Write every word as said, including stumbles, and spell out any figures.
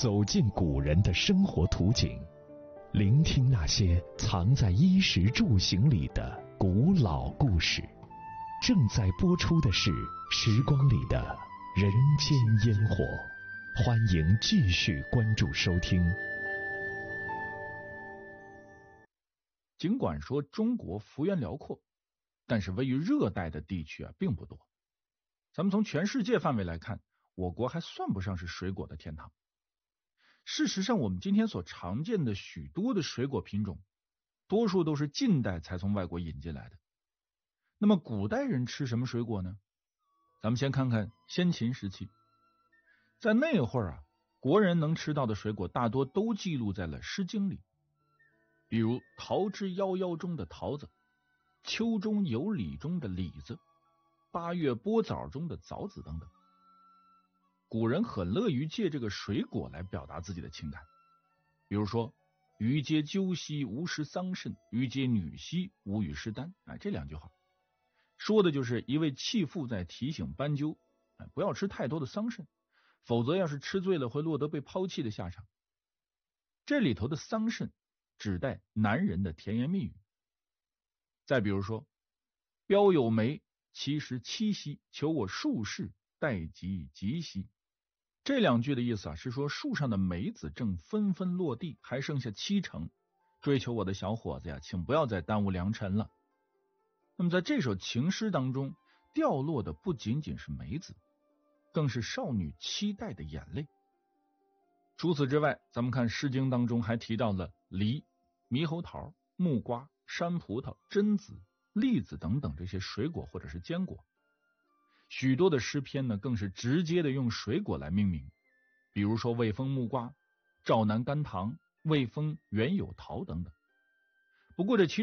走进古人的生活图景，聆听那些藏在衣食住行里的古老故事。正在播出的是《时光里的人间烟火》，欢迎继续关注收听。 尽管说中国幅员辽阔，但是位于热带的地区啊并不多。咱们从全世界范围来看，我国还算不上是水果的天堂。事实上，我们今天所常见的许多的水果品种，多数都是近代才从外国引进来的。那么古代人吃什么水果呢？咱们先看看先秦时期。在那会儿啊，国人能吃到的水果大多都记录在了《诗经》里，比如桃之夭夭中的桃子，秋中有李中的李子，八月播枣中的枣子等等。古人很乐于借这个水果来表达自己的情感，比如说余皆鸠兮无食桑葚，余皆女兮无与师丹。哎，这两句话说的就是一位弃妇在提醒斑鸠，哎，不要吃太多的桑葚，否则要是吃醉了会落得被抛弃的下场。这里头的桑葚指代男人的甜言蜜语。再比如说标有梅，其实七夕，求我数世，待及及兮。这两句的意思啊，是说树上的梅子正纷纷落地，还剩下七成，追求我的小伙子呀，请不要再耽误良辰了。那么在这首情诗当中，掉落的不仅仅是梅子，更是少女期待的眼泪。除此之外，咱们看《诗经》当中还提到了梨、猕猴桃、木瓜、山葡萄、榛子、栗子等等这些水果或者是坚果。许多的诗篇呢，更是直接的用水果来命名，比如说魏风木瓜、赵南甘棠、魏风原有桃等等。不过这其